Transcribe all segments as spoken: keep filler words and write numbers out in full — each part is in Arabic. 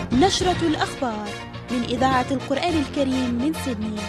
نشرة الأخبار من إذاعة القرآن الكريم من سيدني.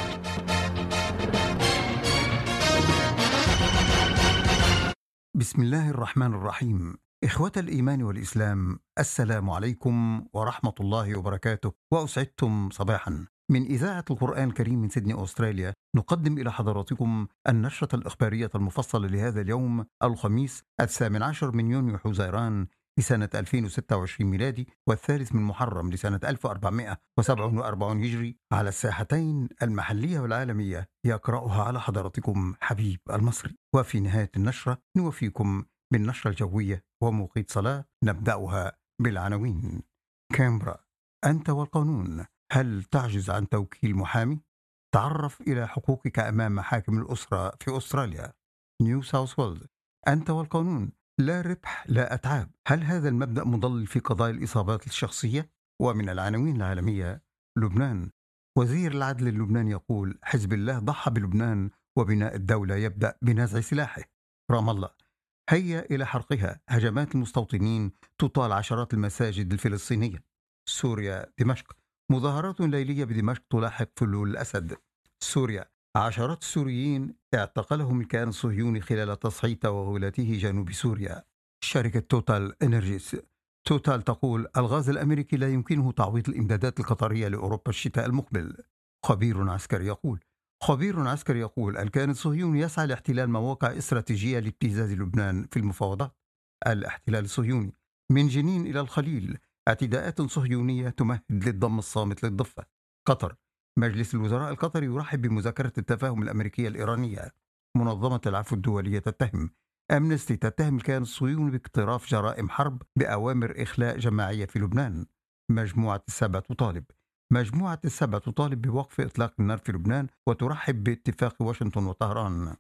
بسم الله الرحمن الرحيم. إخوة الإيمان والإسلام، السلام عليكم ورحمة الله وبركاته، وأسعدتم صباحا. من إذاعة القرآن الكريم من سيدني أستراليا نقدم إلى حضراتكم النشرة الإخبارية المفصلة لهذا اليوم الخميس الثامن عشر من يونيو حزيران لسنة ألفين وستة وعشرين ميلادي، والثالث من محرم لسنة ألف وأربعمائة وسبعة وأربعين هجري، على الساحتين المحلية والعالمية. يقرأها على حضراتكم حبيب المصري. وفي نهاية النشرة نوفيكم بالنشرة الجوية وموقيت صلاة. نبدأها بالعناوين. كامبرا: أنت والقانون، هل تعجز عن توكيل محامي؟ تعرف إلى حقوقك أمام محاكم الأسرة في أستراليا. نيو ساوث ويلز: أنت والقانون، لا ربح لا أتعاب، هل هذا المبدأ مضلل في قضايا الإصابات الشخصية؟ ومن العناوين العالمية: لبنان، وزير العدل اللبناني يقول حزب الله ضحى بلبنان وبناء الدولة يبدأ بنزع سلاحه. رام الله: هيا إلى حرقها، هجمات المستوطنين تطال عشرات المساجد الفلسطينية. سوريا، دمشق، مظاهرات ليلية بدمشق تلاحق فلول الأسد. سوريا: عشرات السوريين اعتقلهم الكيان الصهيوني خلال تصعيد توغلاته جنوب سوريا. شركة توتال إنرجيز: توتال تقول الغاز الأمريكي لا يمكنه تعويض الإمدادات القطرية لأوروبا الشتاء المقبل. خبير عسكري يقول خبير عسكري يقول الكيان الصهيوني يسعى لاحتلال مواقع استراتيجية لابتزاز لبنان في المفاوضات. الاحتلال الصهيوني: من جنين إلى الخليل، اعتداءات صهيونية تمهد للضم الصامت للضفة. قطر: مجلس الوزراء القطري يرحب بمذاكرة التفاهم الأمريكية الإيرانية. منظمة العفو الدولية تتهم أمنستي تتهم الكيان الصهيوني باقتراف جرائم حرب بأوامر إخلاء جماعية في لبنان. مجموعة السبع تطالب مجموعة السبع تطالب بوقف إطلاق النار في لبنان وترحب باتفاق واشنطن وطهران.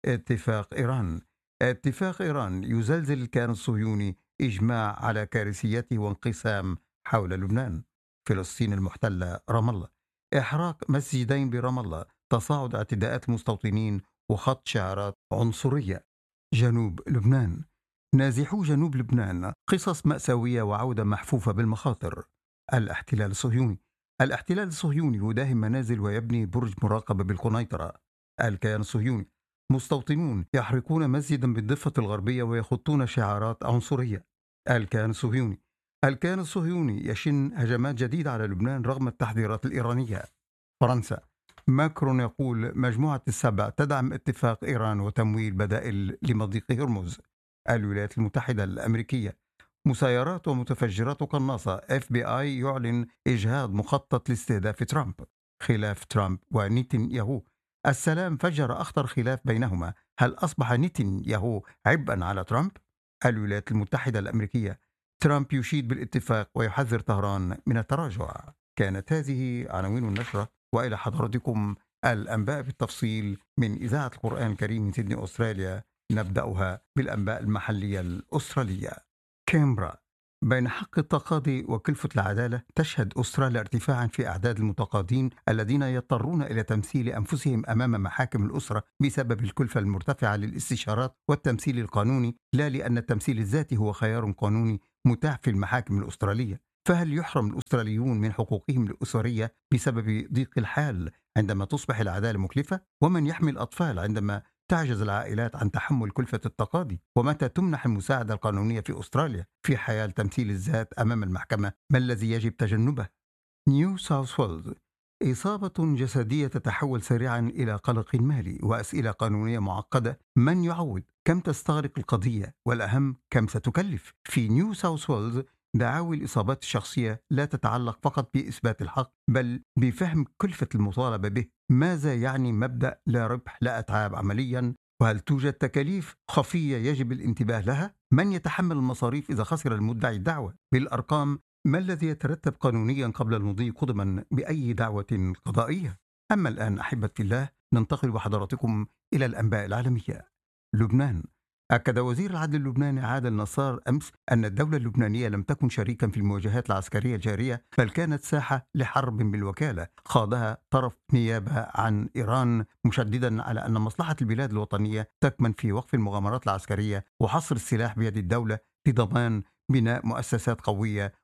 اتفاق إيران اتفاق إيران يزلزل الكيان الصهيوني إجماع على كارثيته وانقسام حول لبنان. فلسطين المحتلة، رام الله: إحراق مسجدين برام الله، تصاعد اعتداءات المستوطنين وخط شعارات عنصرية. جنوب لبنان: نازحو جنوب لبنان، قصص مأساوية وعودة محفوفة بالمخاطر. الاحتلال الصهيوني الاحتلال الصهيوني يداهم منازل ويبني برج مراقبة بالقنيطرة. الكيان الصهيوني: مستوطنون يحرقون مسجدا بالضفة الغربية ويخطون شعارات عنصرية. الكيان الصهيوني الكيان الصهيوني يشن هجمات جديدة على لبنان رغم التحذيرات الإيرانية. فرنسا: ماكرون يقول مجموعة السبع تدعم اتفاق إيران وتمويل بدائل لمضيق هرمز. الولايات المتحدة الأمريكية: مسيرات ومتفجرات قناصة، إف بي آي يعلن إجهاض مخطط لاستهداف ترامب. خلاف ترامب ونيتنياهو: السلام فجر أخطر خلاف بينهما، هل أصبح نيتنياهو عبئا على ترامب؟ الولايات المتحدة الأمريكية: ترامب يشيد بالاتفاق ويحذر طهران من التراجع. كانت هذه عناوين النشرة، وإلى حضراتكم الأنباء بالتفصيل من إذاعة القرآن الكريم من سيدني أستراليا. نبدأها بالأنباء المحلية الأسترالية. كامبرا: بين حق التقاضي وكلفة العدالة، تشهد أستراليا ارتفاعا في أعداد المتقاضين الذين يضطرون إلى تمثيل أنفسهم أمام محاكم الأسرة بسبب الكلفة المرتفعة للاستشارات والتمثيل القانوني، لا لأن التمثيل الذاتي هو خيار قانوني متاح في المحاكم الأسترالية. فهل يحرم الأستراليون من حقوقهم الأسرية بسبب ضيق الحال عندما تصبح العدالة مكلفة؟ ومن يحمي الأطفال عندما تعجز العائلات عن تحمل كلفة التقاضي؟ ومتى تمنح المساعدة القانونية في أستراليا في حال تمثيل الذات أمام المحكمة؟ ما الذي يجب تجنبه؟ نيو ساوث ويلز: إصابة جسدية تتحول سريعا إلى قلق مالي وأسئلة قانونية معقدة. من يعوض؟ كم تستغرق القضية؟ والأهم، كم ستكلف؟ في نيو ساوث ويلز دعاوي الإصابات الشخصية لا تتعلق فقط بإثبات الحق بل بفهم كلفة المطالبة به. ماذا يعني مبدأ لا ربح لا أتعاب عمليا؟ وهل توجد تكاليف خفية يجب الانتباه لها؟ من يتحمل المصاريف إذا خسر المدعي الدعوة؟ بالأرقام، ما الذي يترتب قانونيا قبل المضي قدما بأي دعوة قضائية؟ أما الآن أحبة الله، ننتقل بحضراتكم إلى الأنباء العالمية. لبنان: أكد وزير العدل اللبناني عادل نصار أمس أن الدولة اللبنانية لم تكن شريكا في المواجهات العسكرية الجارية، بل كانت ساحة لحرب بالوكالة خاضها طرف نيابة عن إيران، مشددا على أن مصلحة البلاد الوطنية تكمن في وقف المغامرات العسكرية وحصر السلاح بيد الدولة لضمان بناء مؤسسات قوية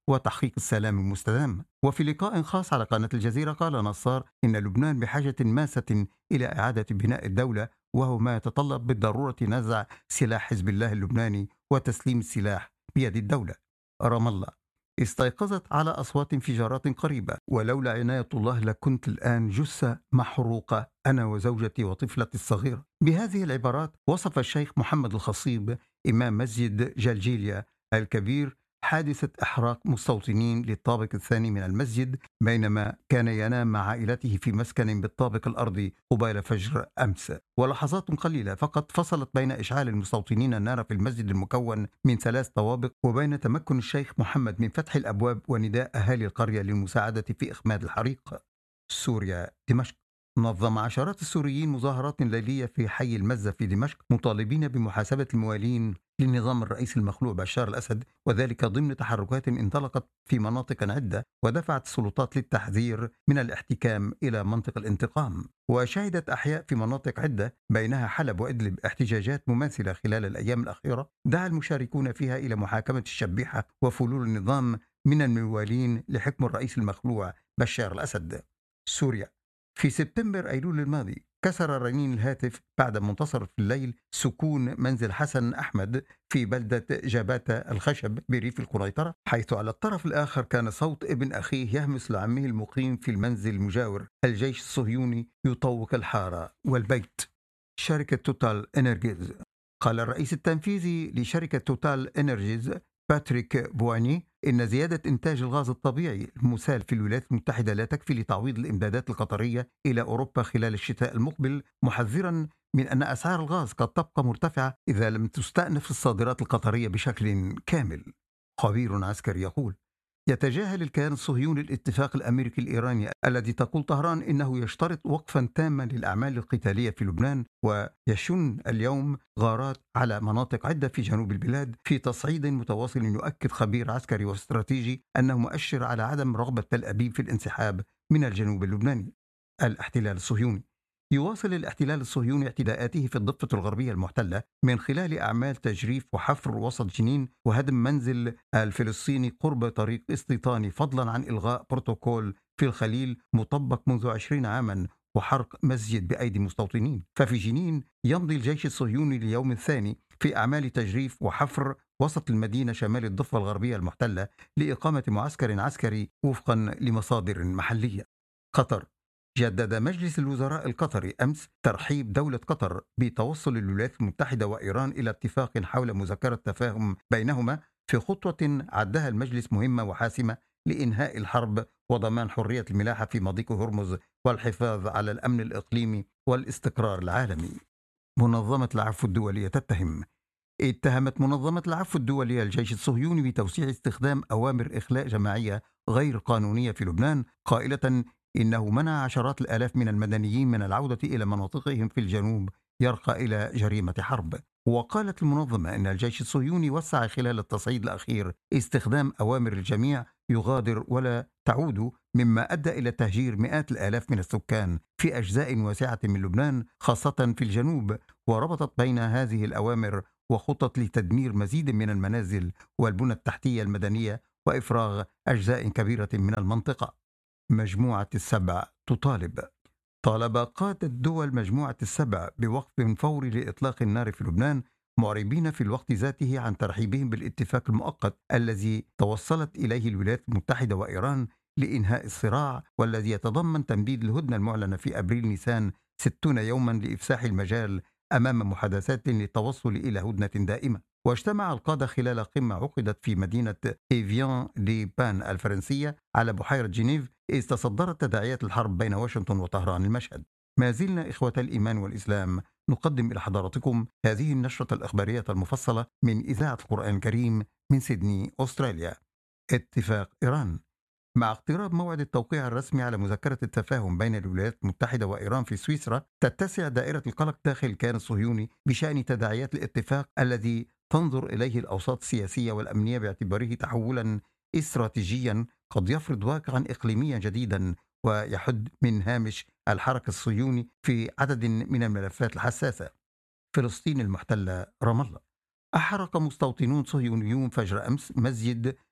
وتحقيق السلام المستدام. وفي لقاء خاص على قناة الجزيرة قال نصار إن لبنان بحاجة ماسة إلى إعادة بناء الدولة، وهو ما يتطلب بالضرورة نزع سلاح حزب الله اللبناني وتسليم السلاح بيد الدولة. رام الله استيقظت على أصوات انفجارات قريبة، ولولا عناية الله لكنت الآن جثة محروقة أنا وزوجتي وطفلتي الصغيرة. بهذه العبارات وصف الشيخ محمد الخصيب إمام مسجد جلجيليا الكبير حادثة إحراق مستوطنين للطابق الثاني من المسجد بينما كان ينام مع عائلته في مسكن بالطابق الأرضي قبيل فجر أمس. ولحظات قليلة فقط فصلت بين إشعال المستوطنين النار في المسجد المكون من ثلاث طوابق وبين تمكن الشيخ محمد من فتح الأبواب ونداء أهالي القرية للمساعدة في إخماد الحريق. سوريا دمشق نظم عشرات السوريين مظاهرات ليلية في حي المزة في دمشق مطالبين بمحاسبة الموالين للنظام الرئيس المخلوع بشار الأسد، وذلك ضمن تحركات انطلقت في مناطق عدة ودفعت السلطات للتحذير من الاحتكام إلى منطق الانتقام. وشهدت أحياء في مناطق عدة بينها حلب وإدلب احتجاجات مماثلة خلال الأيام الأخيرة دعا المشاركون فيها إلى محاكمة الشبيحة وفلول النظام من الموالين لحكم الرئيس المخلوع بشار الأسد. سوريا في سبتمبر أيلول الماضي كسر رنين الهاتف بعد منتصف الليل سكون منزل حسن أحمد في بلدة جاباتة الخشب بريف القنيطرة، حيث على الطرف الآخر كان صوت ابن أخيه يهمس لعمه المقيم في المنزل المجاور الجيش الصهيوني يطوق الحارة والبيت. شركة توتال إنرجيز قال الرئيس التنفيذي لشركة توتال إنرجيز باتريك بواني إن زيادة إنتاج الغاز الطبيعي المسال في الولايات المتحدة لا تكفي لتعويض الإمدادات القطرية إلى أوروبا خلال الشتاء المقبل، محذرا من أن أسعار الغاز قد تبقى مرتفعة إذا لم تستأنف الصادرات القطرية بشكل كامل. خبير عسكري يقول يتجاهل الكيان الصهيوني الاتفاق الأمريكي الإيراني الذي تقول طهران إنه يشترط وقفا تاما للأعمال القتالية في لبنان، ويشن اليوم غارات على مناطق عدة في جنوب البلاد في تصعيد متواصل. يؤكد خبير عسكري واستراتيجي أنه مؤشر على عدم رغبة تل أبيب في الانسحاب من الجنوب اللبناني. الاحتلال الصهيوني يواصل الاحتلال الصهيوني اعتداءاته في الضفة الغربية المحتلة من خلال أعمال تجريف وحفر وسط جنين وهدم منزل الفلسطيني قرب طريق استيطاني، فضلا عن إلغاء بروتوكول في الخليل مطبق منذ عشرين عاما وحرق مسجد بأيدي مستوطنين. ففي جنين يمضي الجيش الصهيوني اليوم الثاني في أعمال تجريف وحفر وسط المدينة شمال الضفة الغربية المحتلة لإقامة معسكر عسكري وفقا لمصادر محلية. قطر جدد مجلس الوزراء القطري أمس ترحيب دولة قطر بتوصل الولايات المتحدة وإيران إلى اتفاق حول مذكرة تفاهم بينهما في خطوة عدها المجلس مهمة وحاسمة لإنهاء الحرب وضمان حرية الملاحة في مضيق هرمز والحفاظ على الأمن الإقليمي والاستقرار العالمي. منظمة العفو الدولية تتهم اتهمت منظمة العفو الدولية الجيش الصهيوني بتوسيع استخدام أوامر إخلاء جماعية غير قانونية في لبنان، قائلة إنه منع عشرات الآلاف من المدنيين من العودة إلى مناطقهم في الجنوب يرقى إلى جريمة حرب. وقالت المنظمة إن الجيش الصهيوني وسع خلال التصعيد الأخير استخدام أوامر الجميع يغادر ولا تعود، مما أدى إلى تهجير مئات الآلاف من السكان في أجزاء واسعة من لبنان خاصة في الجنوب، وربطت بين هذه الأوامر وخطط لتدمير مزيد من المنازل والبنى التحتية المدنية وإفراغ أجزاء كبيرة من المنطقة. مجموعة السبع تطالب طالب قادة دول مجموعة السبع بوقف فوري لإطلاق النار في لبنان، معربين في الوقت ذاته عن ترحيبهم بالاتفاق المؤقت الذي توصلت إليه الولايات المتحدة وإيران لإنهاء الصراع، والذي يتضمن تمديد الهدنة المعلنة في أبريل نيسان ستون يوما لإفساح المجال أمام محادثات للتوصل إلى هدنة دائمة. واجتمع القادة خلال قمة عقدت في مدينة إيفيان دي بان الفرنسية على بحيرة جنيف، إذ تصدرت تداعيات الحرب بين واشنطن وطهران المشهد. ما زلنا إخوة الإيمان والإسلام نقدم إلى حضراتكم هذه النشرة الإخبارية المفصلة من إذاعة القرآن الكريم من سيدني أستراليا. اتفاق إيران مع اقتراب موعد التوقيع الرسمي على مذكرة التفاهم بين الولايات المتحدة وإيران في سويسرا، تتسع دائرة القلق داخل الكيان الصهيوني بشأن تداعيات الاتفاق الذي تنظر إليه الأوساط السياسية والأمنية باعتباره تحولا استراتيجيا قد يفرض واقعا إقليميا جديدا ويحد من هامش الحركة الصهيوني في عدد من الملفات الحساسة. فلسطين المحتلة رام الله أحرق مستوطنون صهيونيون فجر أمس مسجد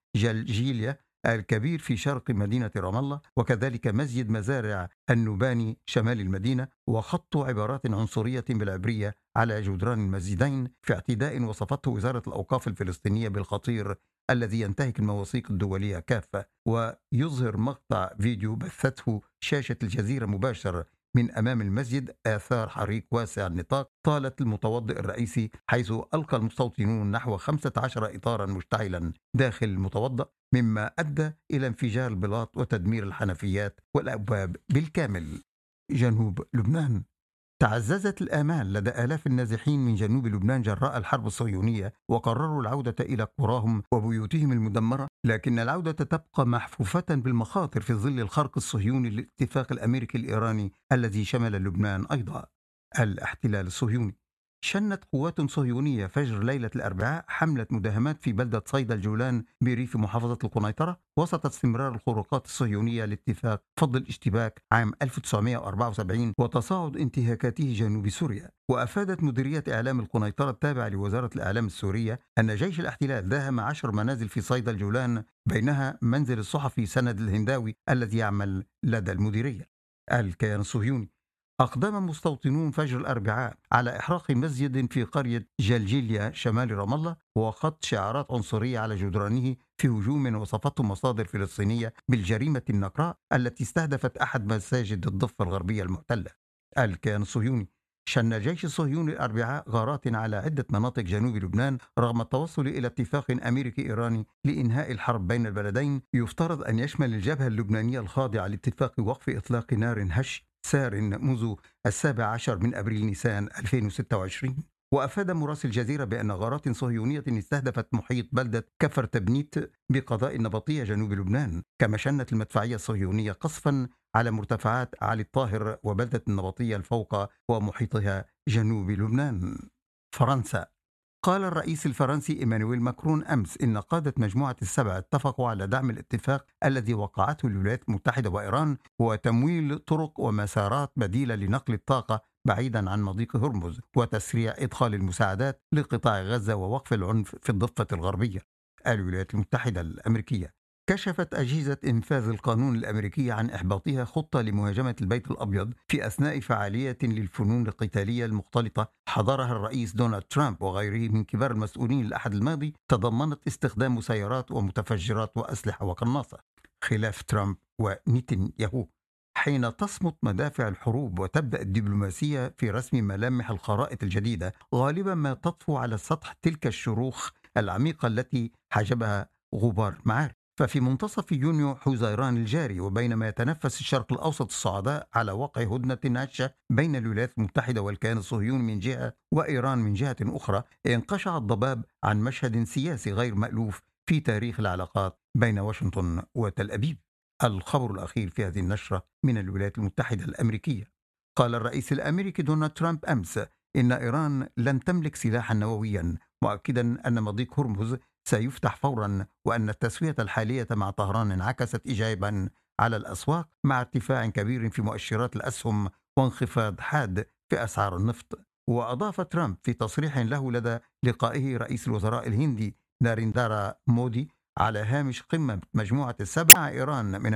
جلجيليا الكبير في شرق مدينة رام الله، وكذلك مسجد مزارع النوباني شمال المدينة، وخط عبارات عنصرية بالعبرية على جدران المسجدين في اعتداء وصفته وزارة الأوقاف الفلسطينية بالخطير الذي ينتهك المواثيق الدولية كافة. ويظهر مقطع فيديو بثته شاشة الجزيرة مباشر من أمام المسجد آثار حريق واسع النطاق طالت المتوضئ الرئيسي، حيث ألقى المستوطنون نحو خمسة عشر إطارا مشتعلا داخل المتوضئ، مما أدى إلى انفجار البلاط وتدمير الحنفيات والأبواب بالكامل. جنوب لبنان، تعززت الآمال لدى آلاف النازحين من جنوب لبنان جراء الحرب الصهيونية، وقرروا العودة إلى قراهم وبيوتهم المدمرة، لكن العودة تبقى محفوفة بالمخاطر في ظل الخرق الصهيوني للاتفاق الأمريكي الإيراني الذي شمل لبنان أيضا. الاحتلال الصهيوني، شنت قوات صهيونية فجر ليلة الأربعاء حملة مداهمات في بلدة صيدا الجولان بريف محافظة القنيطرة وسط استمرار الخروقات الصهيونية لاتفاق فض الاشتباك عام ألف وتسعمائة وأربعة وسبعين وتصاعد انتهاكاته جنوب سوريا. وأفادت مديرية إعلام القنيطرة التابعة لوزارة الإعلام السورية أن جيش الاحتلال داهم عشر منازل في صيدا الجولان، بينها منزل الصحفي سند الهنداوي الذي يعمل لدى المديرية. الكيان الصهيوني، أقدم مستوطنون فجر الأربعاء على إحراق مسجد في قرية جلجيليا شمال رام الله وخط شعارات عنصرية على جدرانه في هجوم وصفته مصادر فلسطينية بالجريمة النقراء التي استهدفت أحد مساجد الضفة الغربية المحتلة. الكيان الصهيوني، شن الجيش الصهيوني الأربعاء غارات على عدة مناطق جنوب لبنان رغم التوصل إلى اتفاق أمريكي إيراني لإنهاء الحرب بين البلدين، يفترض أن يشمل الجبهة اللبنانية الخاضعة لاتفاق وقف إطلاق نار هش سار منذ السابع عشر من أبريل نيسان ألفين وستة وعشرين. وأفاد مراسل الجزيرة بأن غارات صهيونية استهدفت محيط بلدة كفر تبنيت بقضاء النبطية جنوب لبنان، كما شنت المدفعية الصهيونية قصفا على مرتفعات علي الطاهر وبلدة النبطية الفوق ومحيطها جنوب لبنان. فرنسا، قال الرئيس الفرنسي إيمانويل ماكرون أمس إن قادة مجموعة السبع اتفقوا على دعم الاتفاق الذي وقعته الولايات المتحدة وإيران وتمويل طرق ومسارات بديلة لنقل الطاقة بعيدا عن مضيق هرمز وتسريع إدخال المساعدات لقطاع غزة ووقف العنف في الضفة الغربية. الولايات المتحدة الأمريكية، كشفت أجهزة إنفاذ القانون الأمريكية عن إحباطها خطة لمهاجمة البيت الأبيض في أثناء فعالية للفنون القتالية المختلطة حضرها الرئيس دونالد ترامب وغيره من كبار المسؤولين الأحد الماضي، تضمنت استخدام مسيرات ومتفجرات وأسلحة وقناصة. خلاف ترامب ونتنياهو، حين تصمت مدافع الحروب وتبدأ الدبلوماسية في رسم ملامح الخرائط الجديدة، غالبا ما تطفو على سطح تلك الشروخ العميقة التي حجبها غبار معارك. ففي منتصف يونيو حزيران الجاري، وبينما يتنفس الشرق الأوسط الصعداء على وقع هدنة هشة بين الولايات المتحدة والكيان الصهيوني من جهة وإيران من جهة أخرى، انقشع الضباب عن مشهد سياسي غير مألوف في تاريخ العلاقات بين واشنطن وتل أبيب. الخبر الأخير في هذه النشرة من الولايات المتحدة الأمريكية، قال الرئيس الأمريكي دونالد ترامب أمس إن إيران لن تملك سلاحا نوويا، مؤكدا أن مضيق هرمز سيفتح فورا، وأن التسوية الحالية مع طهران انعكست إيجابا على الأسواق مع ارتفاع كبير في مؤشرات الأسهم وانخفاض حاد في أسعار النفط. وأضاف ترامب في تصريح له لدى لقائه رئيس الوزراء الهندي ناريندارا مودي على هامش قمة مجموعة السبع، إيران من